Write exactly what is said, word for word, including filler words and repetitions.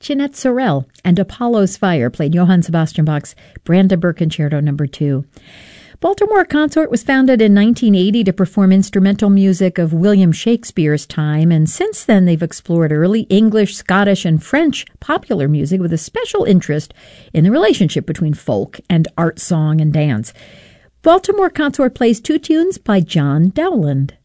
Jeanette Sorel and Apollo's Fire played Johann Sebastian Bach's Brandenburg Concerto number two. Baltimore Consort was founded in nineteen eighty to perform instrumental music of William Shakespeare's time, and since then they've explored early English, Scottish, and French popular music with a special interest in the relationship between folk and art, song, and dance. Baltimore Consort plays two tunes by John Dowland.